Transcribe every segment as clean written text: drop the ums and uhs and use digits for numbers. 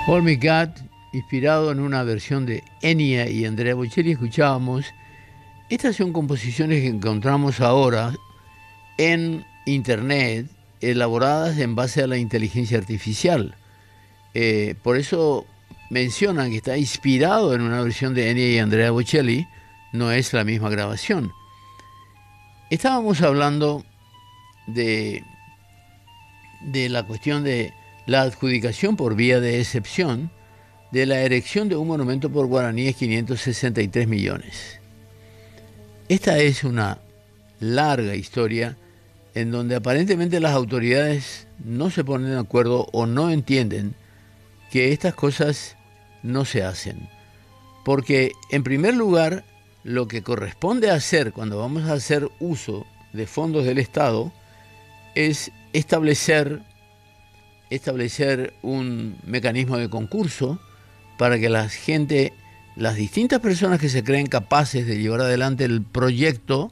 Hold Me God, inspirado en una versión de Enya y Andrea Bocelli, escuchábamos. Estas son composiciones que encontramos ahora en Internet, elaboradas en base a la inteligencia artificial. Por eso mencionan que está inspirado en una versión de Enya y Andrea Bocelli, no es la misma grabación. Estábamos hablando de la cuestión de la adjudicación por vía de excepción de la erección de un monumento por guaraníes, 563 millones. Esta es una larga historia en donde aparentemente las autoridades no se ponen de acuerdo o no entienden que estas cosas no se hacen. Porque, en primer lugar, lo que corresponde hacer cuando vamos a hacer uso de fondos del Estado es establecer un mecanismo de concurso para que las distintas personas que se creen capaces de llevar adelante el proyecto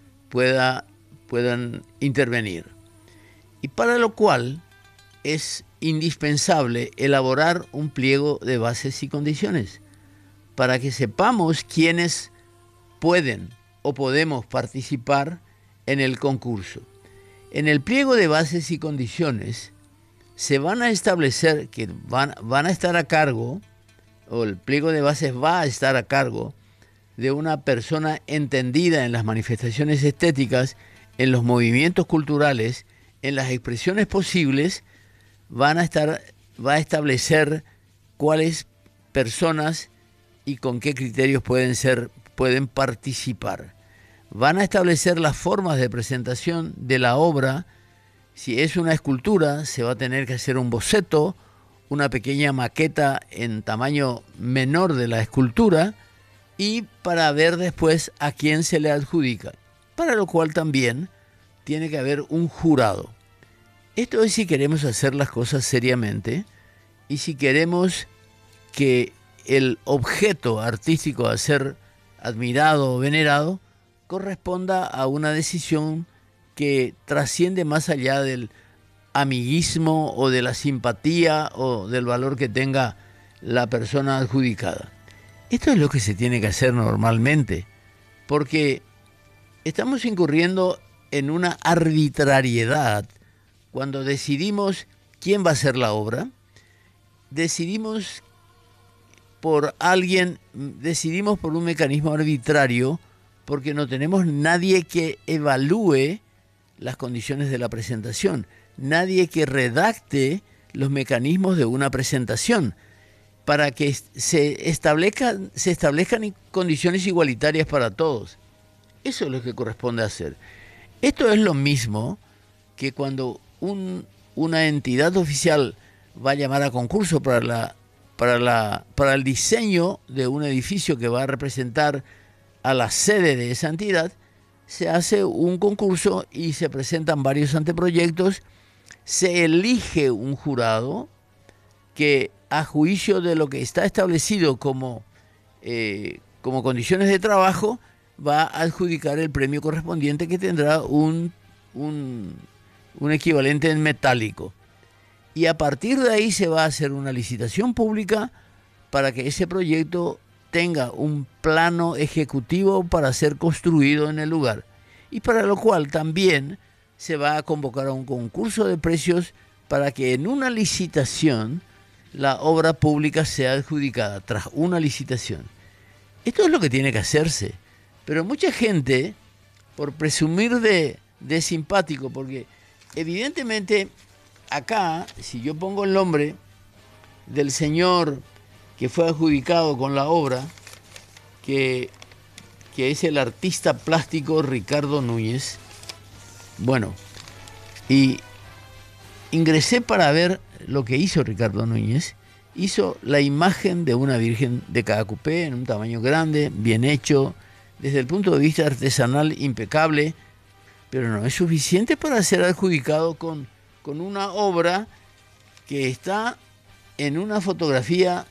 puedan intervenir. Y para lo cual es indispensable elaborar un pliego de bases y condiciones para que sepamos quiénes pueden o podemos participar en el concurso. En el pliego de bases y condiciones se van a establecer que van a estar a cargo, o el pliego de bases va a estar a cargo de una persona entendida en las manifestaciones estéticas, en los movimientos culturales, en las expresiones posibles. Va a establecer cuáles personas y con qué criterios pueden participar. Van a establecer las formas de presentación de la obra. Si es una escultura, se va a tener que hacer un boceto, una pequeña maqueta en tamaño menor de la escultura, y para ver después a quién se le adjudica, para lo cual también tiene que haber un jurado. Esto es si queremos hacer las cosas seriamente y si queremos que el objeto artístico a ser admirado o venerado corresponda a una decisión que trasciende más allá del amiguismo o de la simpatía o del valor que tenga la persona adjudicada. Esto es lo que se tiene que hacer normalmente, porque estamos incurriendo en una arbitrariedad cuando decidimos quién va a hacer la obra. Decidimos por un mecanismo arbitrario porque no tenemos nadie que evalúe las condiciones de la presentación, nadie que redacte los mecanismos de una presentación para que se establezcan condiciones igualitarias para todos. Eso es lo que corresponde hacer. Esto es lo mismo que cuando una entidad oficial va a llamar a concurso para el diseño de un edificio que va a representar a la sede de esa entidad. Se hace un concurso y se presentan varios anteproyectos, se elige un jurado que, a juicio de lo que está establecido como condiciones de trabajo, va a adjudicar el premio correspondiente, que tendrá un equivalente en metálico. Y a partir de ahí se va a hacer una licitación pública para que ese proyecto tenga un plano ejecutivo para ser construido en el lugar, y para lo cual también se va a convocar a un concurso de precios para que en una licitación la obra pública sea adjudicada tras una licitación. Esto es lo que tiene que hacerse, pero mucha gente, por presumir de simpático, porque evidentemente acá, si yo pongo el nombre del señor que fue adjudicado con la obra, que es el artista plástico Ricardo Núñez. Bueno, y ingresé para ver lo que hizo Ricardo Núñez. Hizo la imagen de una Virgen de Caacupé en un tamaño grande, bien hecho, desde el punto de vista artesanal impecable, pero no es suficiente para ser adjudicado con una obra que está en una fotografía.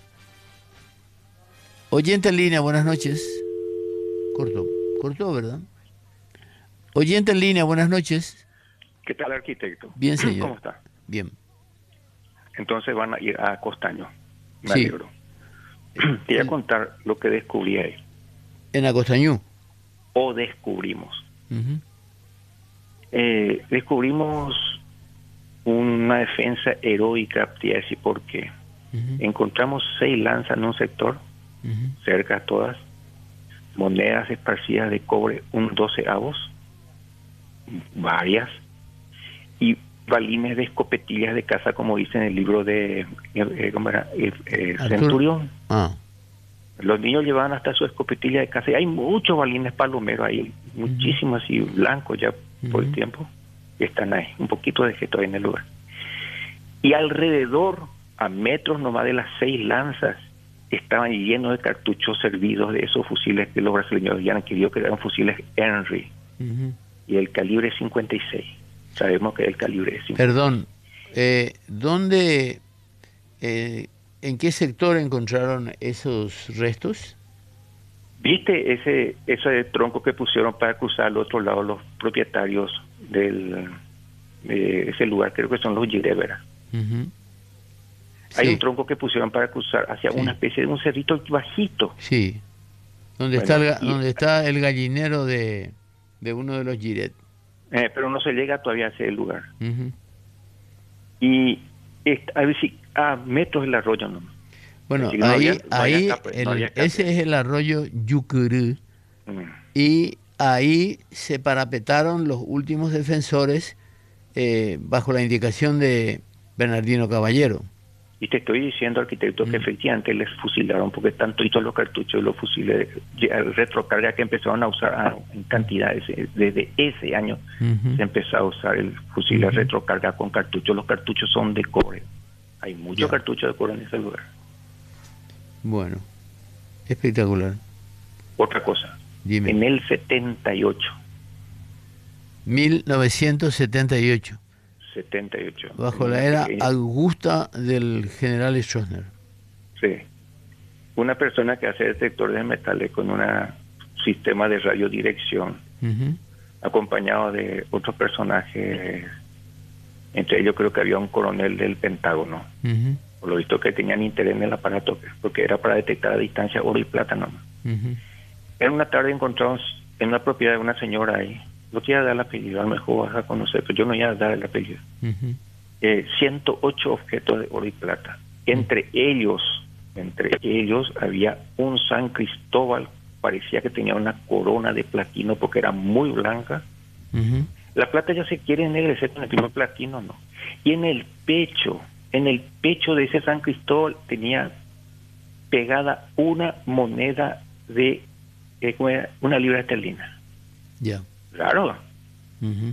Oyente en línea, buenas noches. Cortó, ¿verdad? Oyente en línea, buenas noches. ¿Qué tal, arquitecto? Bien, señor. ¿Cómo está? Bien. Entonces van a ir a Costaño. Me Sí. alegro. Te voy a contar lo que descubrí ahí, En Acostañú. o descubrimos. Ujú, Descubrimos una defensa heroica, te voy a decir por qué. ujú, Encontramos 6 lanzas en un sector, ujú, cerca todas, monedas esparcidas de cobre, un 12avos, varias, y balines de escopetillas de caza, como dice en el libro de ¿cómo era? Arturo. Centurión. Ah. Los niños llevaban hasta su escopetilla de caza, y hay muchos balines palomeros ahí, Ujú, muchísimos y blancos ya por el ujú, tiempo, que están ahí, un poquito de gesto ahí en el lugar. Y alrededor, a metros nomás de las 6 lanzas, estaban llenos de cartuchos servidos de esos fusiles que los brasileños habían querido, que eran fusiles Henry, ujú. y el calibre 56. Sabemos que el calibre es 56. Perdón, ¿dónde, eh, en qué sector encontraron esos restos? ¿Viste ese tronco que pusieron para cruzar al otro lado los propietarios de ese lugar? Creo que son los Gireveras. Ujú. Hay un Sí, tronco que pusieron para cruzar hacia una sí, especie de un cerrito bajito. sí. Bueno, Donde está el gallinero de uno de los Giret. pero no se llega todavía a ese lugar. Ujú. Y a ver si a metros del arroyo no. Es Bueno, decir, no había ahí escape, no había escape ese ahí. es el arroyo Yucurú Mm. y ahí se parapetaron los últimos defensores bajo la indicación de Bernardino Caballero. Y te estoy diciendo, arquitecto, que Mm, efectivamente les fusilaron, porque están todos los cartuchos y los fusiles retrocarga que empezaron a usar en cantidades. Desde ese año ujú, se empezó a usar el fusil ujú. retrocarga con cartuchos. Los cartuchos son de cobre. Hay muchos Ya, cartuchos de cobre en ese lugar. bueno, espectacular. Otra cosa, Dime. en el 78, 1978, 78, en bajo la una era pequeña, augusta del general Stroessner. sí, una persona que hace detector de metales con un sistema de radiodirección, Ujú, acompañado de otros personajes, entre ellos creo que había un coronel del Pentágono, ujú, por lo visto que tenían interés en el aparato, porque era para detectar a distancia oro y plata nomás. ujú. En una tarde encontramos en una propiedad de una señora ahí, no te iba a dar el apellido, a lo mejor vas a conocer, pero yo no iba a dar el apellido. Ujú, 108 objetos de oro y plata. Entre ellos había un San Cristóbal, parecía que tenía una corona de platino porque era muy blanca. ujú. La plata ya se quiere ennegrecer con el primer platino, no. Y en el pecho de ese San Cristóbal tenía pegada una moneda de ¿cómo era? Una libra esterlina. Ya. Claro. Ujú.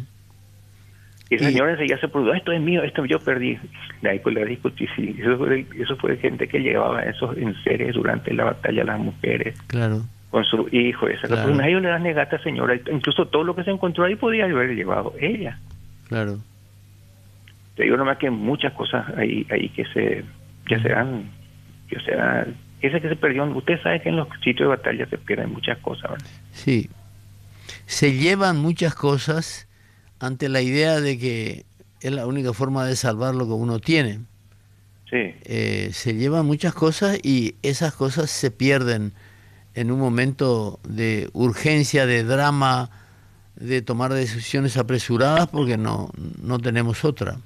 Y esa Y señora enseguida se preguntó, esto es mío, esto yo perdí. Y ahí pues le discutí, sí, eso fue gente que llevaba esos enseres durante la batalla, las mujeres, claro, con su hijo, esa. Pues claro, nadie le da negar a esta señora, incluso todo lo que se encontró ahí podía haber llevado ella. claro. Te digo nomás que muchas cosas ahí que se dan, que se dan, ese que se perdió. Usted sabe que en los sitios de batalla se pierden muchas cosas, ¿verdad? Sí. Se llevan muchas cosas ante la idea de que es la única forma de salvar lo que uno tiene. Sí. Se llevan muchas cosas y esas cosas se pierden en un momento de urgencia, de drama, de tomar decisiones apresuradas porque no tenemos otra.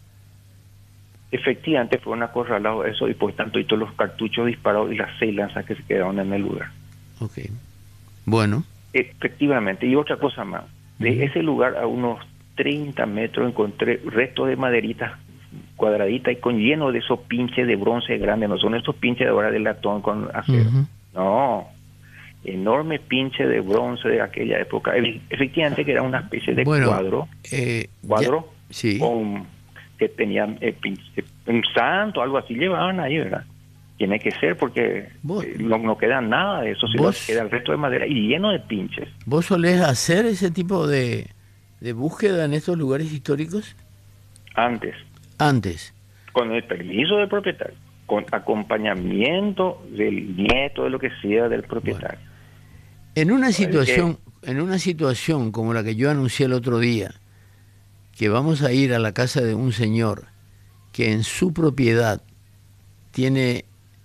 Efectivamente fue un acorralado eso, y por tanto y todos los cartuchos disparados y las 6 lanzas que se quedaron en el lugar. Ok. Bueno. Efectivamente. Y otra cosa más, de Ujú, ese lugar a unos 30 metros encontré restos de maderitas cuadraditas y con lleno de esos pinches de bronce grandes. No son estos pinches de ahora de latón con acero, ujú. no, enorme pinche de bronce de aquella época. Efectivamente que era una especie de Bueno, ya, cuadro sí. con que tenían un santo, algo así llevaban ahí, ¿verdad? Tiene que ser porque Vos, no queda nada de eso, sino vos, queda el resto de madera y lleno de pinches. vos solés hacer ese tipo de búsqueda en estos lugares históricos Antes, antes. con el permiso del propietario, con acompañamiento del nieto, de lo que sea del Bueno, propietario. Que, en una situación como la que yo anuncié el otro día, que vamos a ir a la casa de un señor que en su propiedad tiene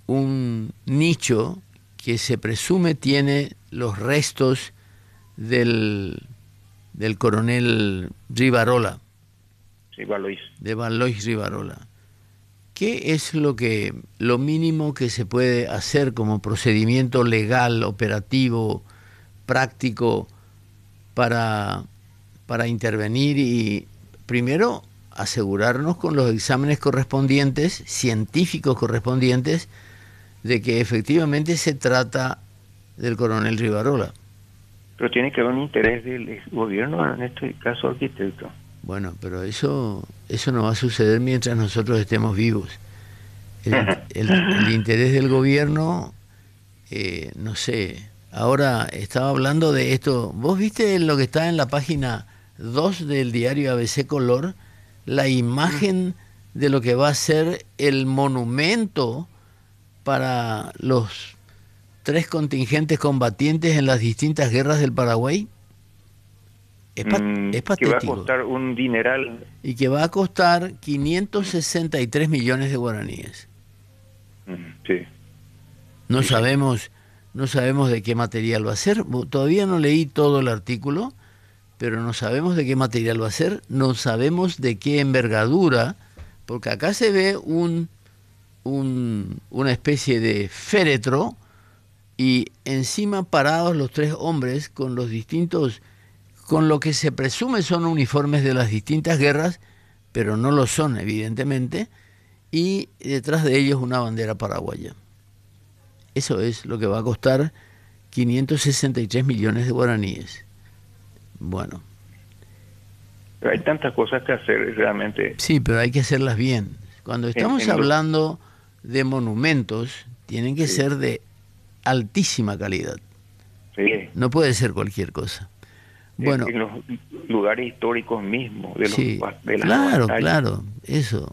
un nicho que se presume tiene los restos del coronel Rivarola, Sí, Valois. de Valois Rivarola. ¿Qué es lo mínimo que se puede hacer como procedimiento legal, operativo, práctico para intervenir y primero asegurarnos con los exámenes correspondientes, científicos correspondientes, de que efectivamente se trata del coronel Rivarola? Pero tiene que haber un interés del gobierno en este caso, arquitecto. Bueno, pero eso no va a suceder mientras nosotros estemos vivos. El interés del gobierno, no sé. Ahora estaba hablando de esto. ¿Vos viste lo que está en la página 2 del diario ABC Color? La imagen de lo que va a ser el monumento para los 3 contingentes combatientes en las distintas guerras del Paraguay. Es patético. Que va a costar un dineral. Y que va a costar 563 millones de guaraníes. Sí. No sabemos de qué material va a ser. Todavía no leí todo el artículo, pero no sabemos de qué material va a ser. No sabemos de qué envergadura, porque acá se ve una especie de féretro y encima parados los 3 hombres con los distintos, con lo que se presume son uniformes de las distintas guerras, pero no lo son evidentemente, y detrás de ellos una bandera paraguaya. Eso es lo que va a costar 563 millones de guaraníes. Bueno. Pero hay tantas cosas que hacer realmente. Sí, pero hay que hacerlas bien. Cuando estamos hablando de monumentos, tienen que ser de altísima calidad. Sí. No puede ser cualquier cosa. Bueno, en los lugares históricos mismos de sí, de las batallas. Claro, eso.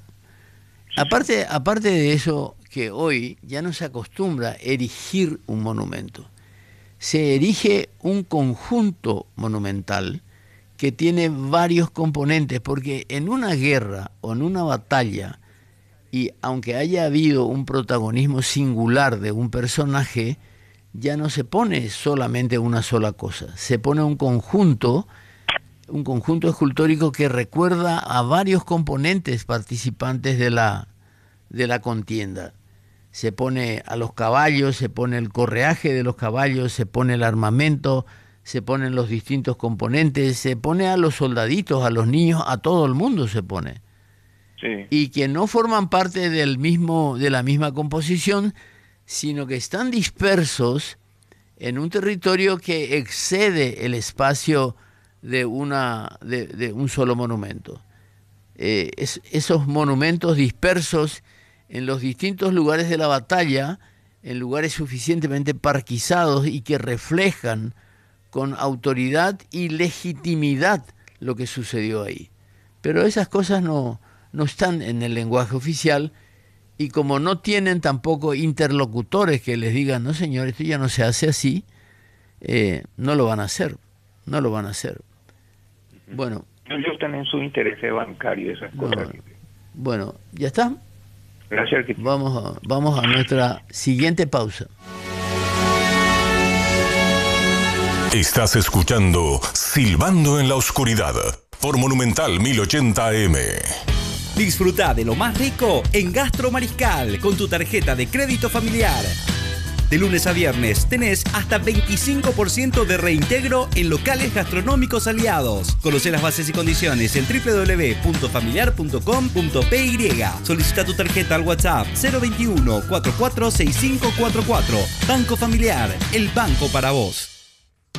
Aparte de eso, que hoy ya no se acostumbra a erigir un monumento. Se erige un conjunto monumental que tiene varios componentes, porque en una guerra o en una batalla, y aunque haya habido un protagonismo singular de un personaje, ya no se pone solamente una sola cosa, se pone un conjunto escultórico que recuerda a varios componentes participantes de la contienda. Se pone a los caballos, se pone el correaje de los caballos, se pone el armamento, se ponen los distintos componentes, se pone a los soldaditos, a los niños, a todo el mundo se pone. Sí. Y que no forman parte de la misma composición, sino que están dispersos en un territorio que excede el espacio de un solo monumento. Esos monumentos dispersos en los distintos lugares de la batalla, en lugares suficientemente parquizados y que reflejan con autoridad y legitimidad lo que sucedió ahí. Pero esas cosas no están en el lenguaje oficial, y como no tienen tampoco interlocutores que les digan, no señor, esto ya no se hace así, no lo van a hacer. Bueno. Ellos están en su interés bancario, esas cosas. Bueno, ¿ya está? Gracias, arquitecto. Vamos a nuestra siguiente pausa. Estás escuchando Silbando en la Oscuridad por Monumental 1080 AM. Disfruta de lo más rico en Gastro Mariscal con tu tarjeta de crédito familiar. De lunes a viernes tenés hasta 25% de reintegro en locales gastronómicos aliados. Conoce las bases y condiciones en www.familiar.com.py. Solicita tu tarjeta al WhatsApp 021 446544. Banco Familiar, el banco para vos.